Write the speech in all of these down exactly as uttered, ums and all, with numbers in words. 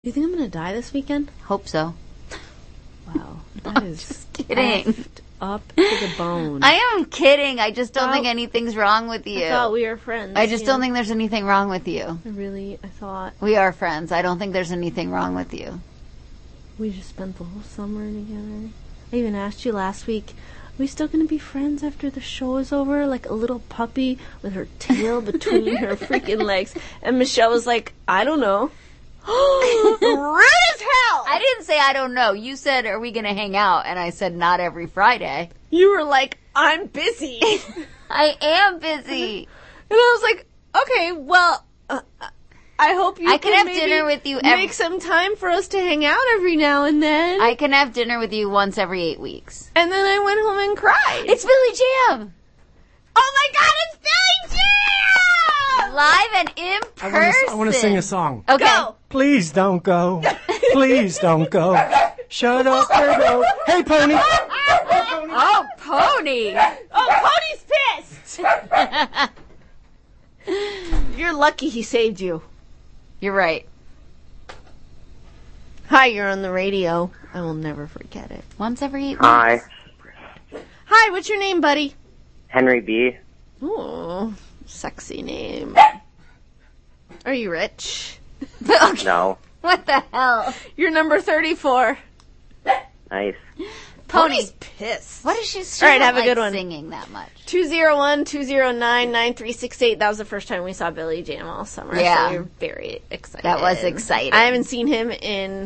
Do you think I'm going to die this weekend? Hope so. Wow. That is just kidding. Up to the bone. I am kidding. I just don't Oh, think anything's wrong with you. I thought we were friends. I just don't know? think there's anything wrong with you. I really, I thought. We are friends. I don't think there's anything wrong with you. We just spent the whole summer together. I even asked you last week, are we still going to be friends after the show is over? Like a little puppy with her tail between her freaking legs. And Michelle was like, I don't know. Rude as hell! I didn't say I don't know. You said, are we going to hang out? And I said, not every Friday. You were like, I'm busy. I am busy. And I was like, okay, well, uh, I hope you I can, can have maybe dinner with you every- make some time for us to hang out every now and then. I can have dinner with you once every eight weeks. And then I went home and cried. It's Billy Jam. Oh my God, it's Billy Jam! Live and in person. I want to sing a song. Okay. Go. Please don't go. Please don't go. Shut up, Turbo. Hey, Pony. Oh, Pony. Oh, Pony's pissed! You're lucky he saved you. You're right. Hi, you're on the radio. I will never forget it. Once every eight Hi. weeks. Hi, what's your name, buddy? Henry B. Oh, sexy name. Are you rich? Okay. No. What the hell? You're number thirty-four. Nice. Pony's pissed. What is she she All right, doesn't have a like good one. singing that much? two oh one, two oh nine, nine three six eight. That was the first time we saw Billy Jam all summer. Yeah. So we were very excited. That was exciting. I haven't seen him in...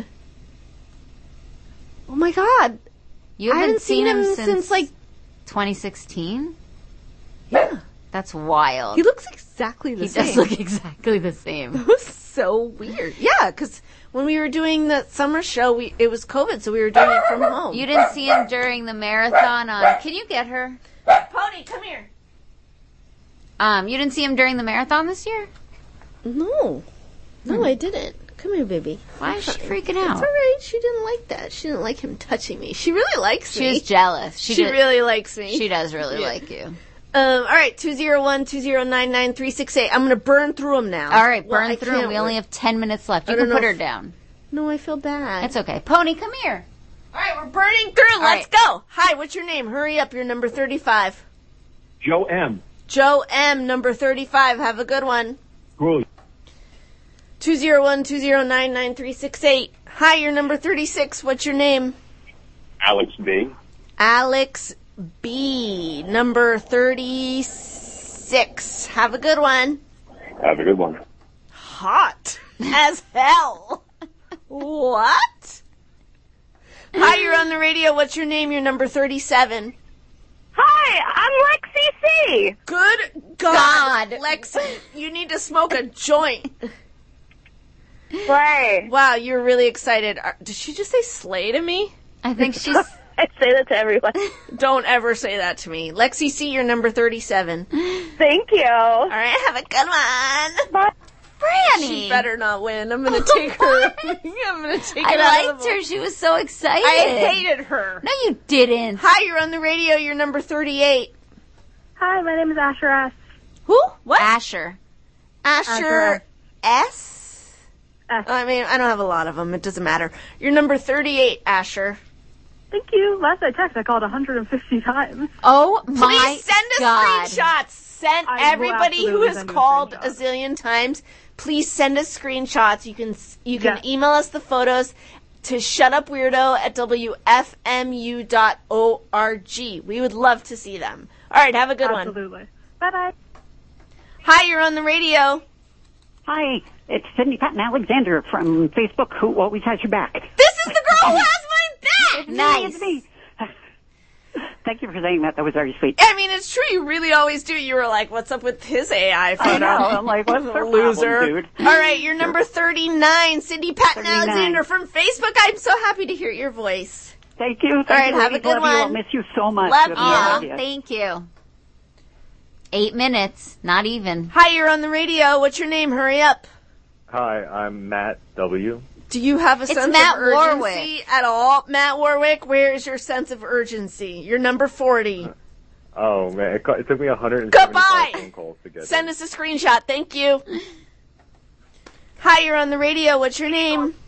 Oh my God. You I haven't, haven't seen, him, since, since like... twenty sixteen? Yeah. That's wild. He looks exactly the He same. does look exactly the same. It was so weird. Yeah, because when we were doing the summer show, we it was COVID, so we were doing it from home. You didn't see him during the marathon on... Can you get her? Pony, come here. Um, you didn't see him during the marathon this year? No. No, Hmm. I didn't. Come here, baby. Why is she freaking It's out? all right. She didn't like that. She didn't like him touching me. She really likes She me. was jealous. She, She, did- really likes me. She does really Yeah. like you. Um, all right, two oh one, two oh nine, nine three six eight. I'm going to burn through them now. All right, Well, burn I through. can't We only wait. have ten minutes left. I You don't can know put her if- down. No, I feel bad. It's okay. Pony, come here. All right, we're burning through. Let's right. go. Hi, what's your name? Hurry up. You're number thirty-five. Joe M. Joe M, number thirty-five. Have a good one. Cool. two oh one, two oh nine, nine three six eight. Hi, you're number thirty-six. What's your name? Alex B. Alex B, number thirty-six. Have a good one. Have a good one. Hot as hell. What? Hi, you're on the radio. What's your name? You're number thirty-seven. Hi, I'm Lexi C. Good God. Lexi, you need to smoke a joint. Slay. Wow, you're really excited. Are- Did she just say slay to me? I think she's... I say that to everyone. Don't ever say that to me. Lexi C, you're number thirty-seven. Thank you. All right, have a good one. Bye. Franny. She better not win. I'm going to take her. I'm going to take her I out of liked the her. She was so excited. I hated her. No, you didn't. Hi, you're on the radio. You're number thirty-eight. Hi, my name is Asher S. Who? What? Asher. Asher Asher. S? S. I mean, I don't have a lot of them. It doesn't matter. You're number thirty-eight, Asher. Thank you. Last I checked, I called one hundred fifty times. Oh, my Please send us God. screenshots. Send I will everybody who absolutely has send you a called a screenshot. zillion times. Please send us screenshots. You can you can Yes. email us the photos to shutupweirdo at w f m u dot org. We would love to see them. All right, have a good one. Absolutely. Bye-bye. Hi, you're on the radio. Hi, it's Cindy Patton Alexander from Facebook, who always has your back. This is the girl who has my back. Nice. It's me. Thank you for saying that. That was very sweet. I mean, it's true. You really always do. You were like, "What's up with his A I photo?" I know. I'm like, what's the loser, problem, dude? All right, you're number thirty-nine, Cindy Patton thirty-nine. Alexander from Facebook. I'm so happy to hear your voice. Thank you. Thank All right, you, have a ladies. good Love you. I'll one. miss you so much. Love You have you. no Aw, idea. thank you. Eight minutes. Not even. Hi, you're on the radio. What's your name? Hurry up. Hi, I'm Matt W. Do you have a It's sense Matt of urgency Warwick. at all? Matt Warwick, where is your sense of urgency? You're number forty. Oh, man. It, co- it took me one hundred Goodbye. seventy phone calls to get Send it. us a screenshot. Thank you. Hi, you're on the radio. What's your name?